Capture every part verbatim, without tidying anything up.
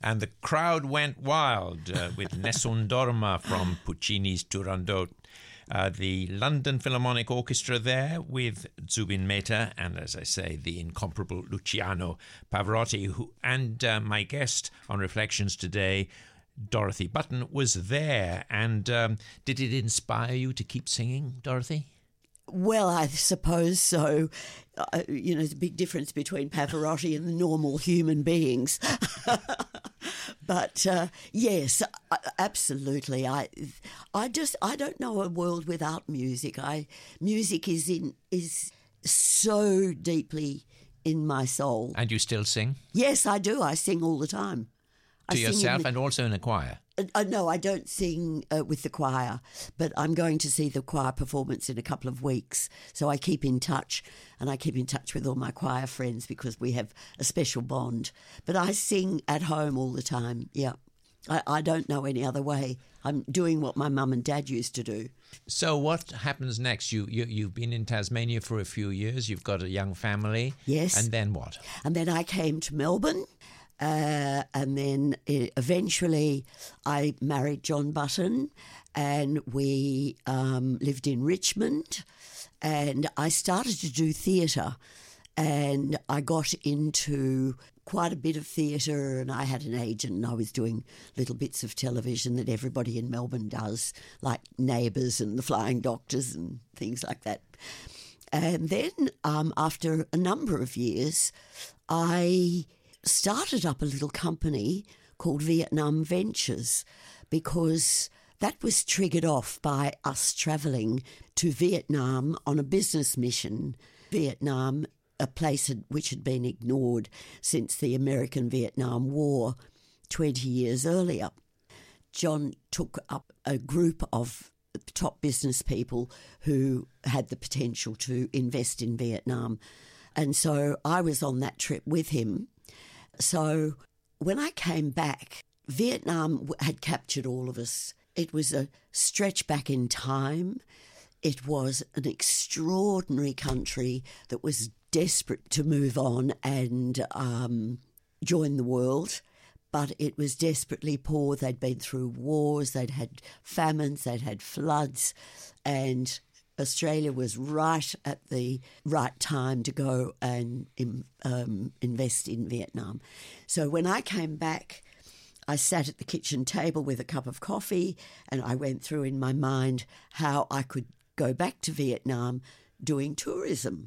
And the crowd went wild uh, with Nessun Dorma from Puccini's Turandot. Uh, the London Philharmonic Orchestra there with Zubin Mehta and, as I say, the incomparable Luciano Pavarotti. Who, and uh, my guest on Reflections today, Dorothy Button, was there. And um, did it inspire you to keep singing, Dorothy? Well, I suppose so. Uh, you know, there's a big difference between Pavarotti and the normal human beings. But uh, yes, absolutely. I, I just, I don't know a world without music. I, music is in is so deeply in my soul. And you still sing? Yes, I do. I sing all the time. To I yourself the, and also in a choir? Uh, no, I don't sing uh, with the choir, but I'm going to see the choir performance in a couple of weeks. So I keep in touch, and I keep in touch with all my choir friends because we have a special bond. But I sing at home all the time, yeah. I, I don't know any other way. I'm doing what my mum and dad used to do. So what happens next? You, you, you've been in Tasmania for a few years. You've got a young family. Yes. And then what? And then I came to Melbourne. Uh, and then uh, eventually I married John Button, and we um, lived in Richmond, and I started to do theatre, and I got into quite a bit of theatre, and I had an agent, and I was doing little bits of television that everybody in Melbourne does, like Neighbours and The Flying Doctors and things like that. And then um, after a number of years, I started up a little company called Vietnam Ventures, because that was triggered off by us travelling to Vietnam on a business mission. Vietnam, a place had, which had been ignored since the American-Vietnam War twenty years earlier. John took up a group of top business people who had the potential to invest in Vietnam. And so I was on that trip with him. So when I came back, Vietnam had captured all of us. It was a stretch back in time. It was an extraordinary country that was desperate to move on and um, join the world, but it was desperately poor. They'd been through wars, they'd had famines, they'd had floods, and Australia was right at the right time to go and um, invest in Vietnam. So when I came back, I sat at the kitchen table with a cup of coffee, and I went through in my mind how I could go back to Vietnam doing tourism.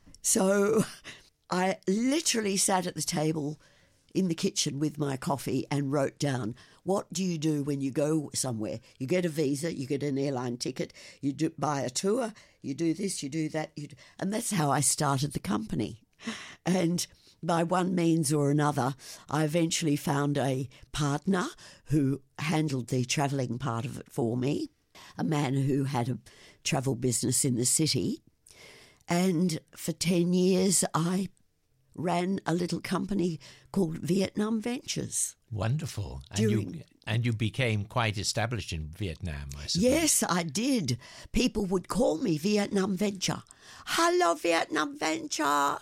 So I literally sat at the table in the kitchen with my coffee and wrote down, what do you do when you go somewhere? You get a visa, you get an airline ticket, you do, buy a tour, you do this, you do that. You do, and that's how I started the company. And by one means or another, I eventually found a partner who handled the travelling part of it for me, a man who had a travel business in the city. And for ten years, I ran a little company called Vietnam Ventures. Wonderful. And During, you and you became quite established in Vietnam, I suppose. Yes, I did. People would call me Vietnam Venture. Hello, Vietnam Venture.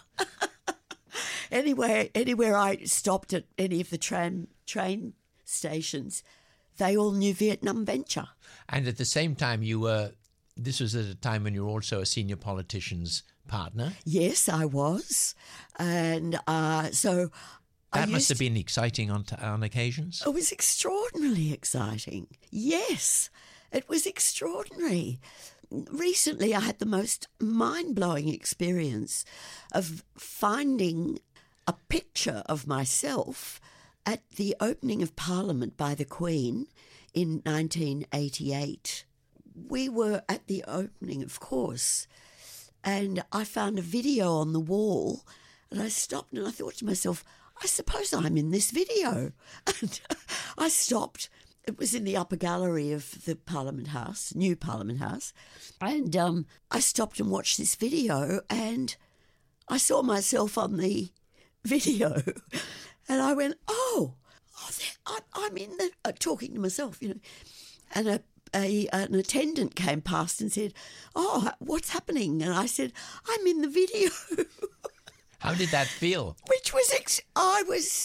Anywhere, anywhere I stopped at any of the tram train stations, they all knew Vietnam Venture. And at the same time, you were, this was at a time when you were also a senior politician's partner. Yes, I was. And uh, so That I must have to, been exciting on, t- on occasions. It was extraordinarily exciting. Yes, it was extraordinary. Recently, I had the most mind-blowing experience of finding a picture of myself at the opening of Parliament by the Queen in nineteen eighty-eight. We were at the opening, of course, and I found a video on the wall, and I stopped and I thought to myself, I suppose I'm in this video. And I stopped. It was in the upper gallery of the Parliament House, new Parliament House, and um, I stopped and watched this video, and I saw myself on the video, and I went, oh, oh I, I'm in the, uh, talking to myself, you know, and a A, an attendant came past and said, oh, what's happening? And I said, I'm in the video. How did that feel? Which was, ex- I was,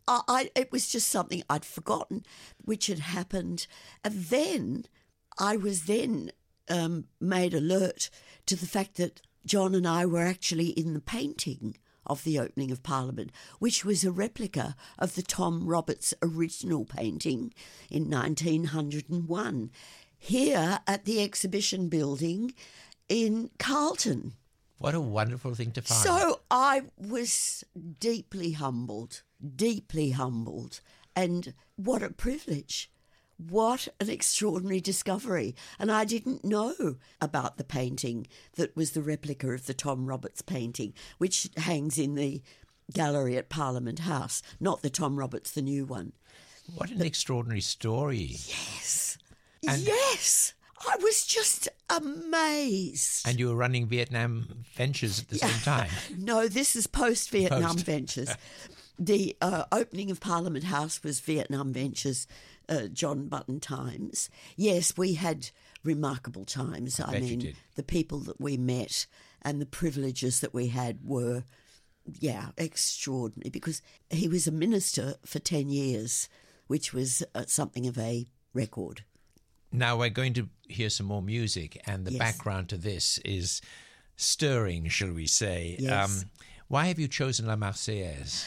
I, I, it was just something I'd forgotten, which had happened. And then I was then um, made alert to the fact that John and I were actually in the painting of the opening of Parliament, which was a replica of the Tom Roberts original painting in nineteen oh one, here at the exhibition building in Carlton. What a wonderful thing to find. So I was deeply humbled, deeply humbled. And what a privilege. What an extraordinary discovery. And I didn't know about the painting that was the replica of the Tom Roberts painting, which hangs in the gallery at Parliament House, not the Tom Roberts, the new one. What an but, extraordinary story. Yes. And yes. I was just amazed. And you were running Vietnam Ventures at the same time. No, this is post-Vietnam Post. Ventures. The uh, opening of Parliament House was Vietnam Ventures, uh, John Button times. Yes, we had remarkable times. I, I mean, the people that we met and the privileges that we had were, yeah, extraordinary, because he was a minister for ten years, which was uh, something of a record. Now we're going to hear some more music, and the yes. background to this is stirring, shall we say. Yes. Um, why have you chosen La Marseillaise?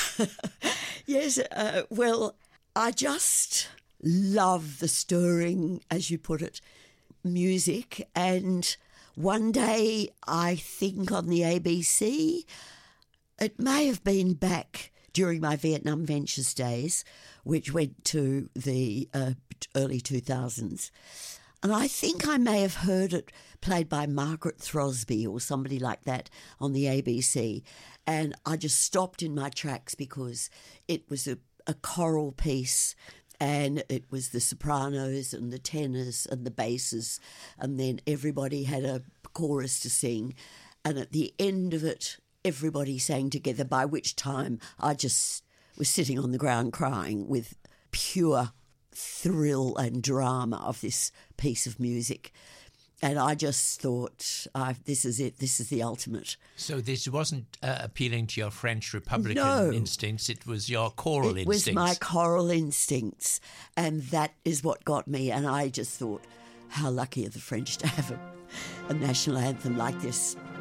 Yes, uh, well, I just love the stirring, as you put it, music. And one day, I think on the A B C, it may have been back during my Vietnam Ventures days, which went to the uh, early two thousands. And I think I may have heard it played by Margaret Throsby or somebody like that on the A B C. And I just stopped in my tracks because it was a, a choral piece, and it was the sopranos and the tenors and the basses, and then everybody had a chorus to sing. And at the end of it, everybody sang together, by which time I just was sitting on the ground crying with pure thrill and drama of this piece of music. And I just thought, uh, this is it, this is the ultimate. So this wasn't uh, appealing to your French Republican no, instincts, it was your choral it instincts. It was my choral instincts, and that is what got me. And I just thought, how lucky are the French to have a, a national anthem like this.